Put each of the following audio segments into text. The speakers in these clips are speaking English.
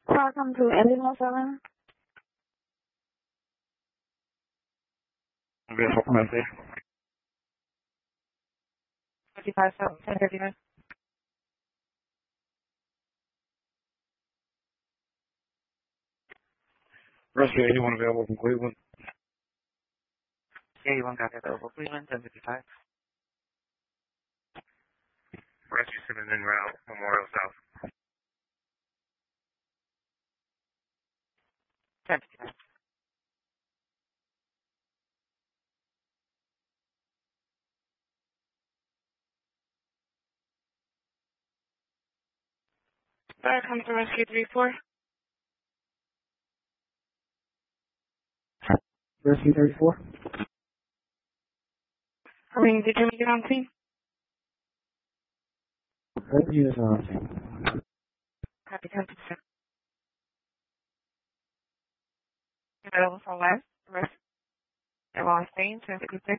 Welcome to Animal 7. Okay, how can I say? 55,1039. Rescue 81 available from Cleveland. 81 got available. Cleveland, 1055. Rescue 7 en route, Memorial South. 1055. Welcome to Rescue 34. Rescue 34? How many did you make it on scene? What units are on scene? Copy 1056. Available for last. Rest. Everyone staying, 1056.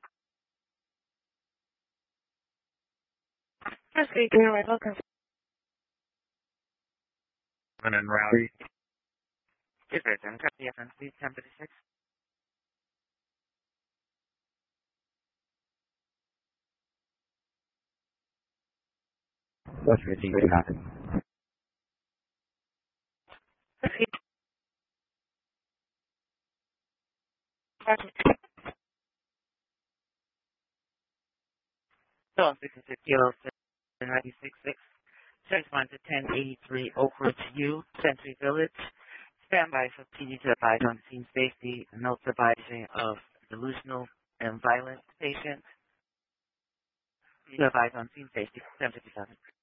Rescue 3 right, welcome. And en route. Yes, sir, 10. Copy FNC, 1056. Rescue 8 happen. Rescue. So, 66 kilo, 966. Search line to 1083 Oak Ridge U, Century Village. Standby for PD to advise on scene safety. Notes advising of delusional and violent patients. PD to advise on scene safety, 1057.